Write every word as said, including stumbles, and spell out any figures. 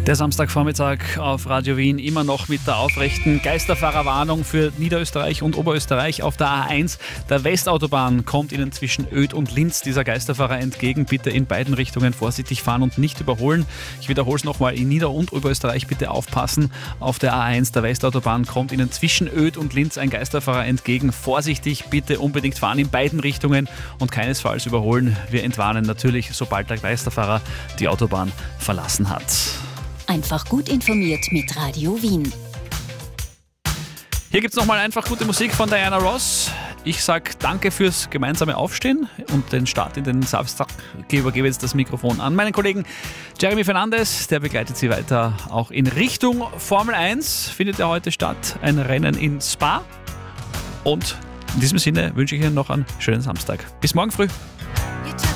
Der Samstagvormittag auf Radio Wien immer noch mit der aufrechten Geisterfahrerwarnung für Niederösterreich und Oberösterreich auf der A eins. Der Westautobahn kommt Ihnen zwischen Oedt und Linz dieser Geisterfahrer entgegen. Bitte in beiden Richtungen vorsichtig fahren und nicht überholen. Ich wiederhole es nochmal, in Nieder- und Oberösterreich bitte aufpassen. Auf der A eins, der Westautobahn, kommt Ihnen zwischen Oedt und Linz ein Geisterfahrer entgegen. Vorsichtig, bitte unbedingt fahren in beiden Richtungen und keinesfalls überholen. Wir entwarnen natürlich, sobald der Geisterfahrer die Autobahn verlassen hat. Einfach gut informiert mit Radio Wien. Hier gibt es nochmal einfach gute Musik von Diana Ross. Ich sage danke fürs gemeinsame Aufstehen und den Start in den Samstag. Ich übergebe jetzt das Mikrofon an meinen Kollegen Jeremy Fernandes. Der begleitet Sie weiter auch in Richtung Formel eins. Findet ja heute statt, ein Rennen in Spa. Und in diesem Sinne wünsche ich Ihnen noch einen schönen Samstag. Bis morgen früh.